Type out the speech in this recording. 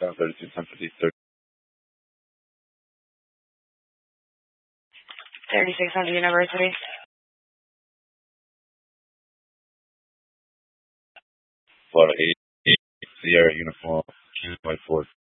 32, 1050, 3600 University. Florida 8, Sierra Uniform, Q 24.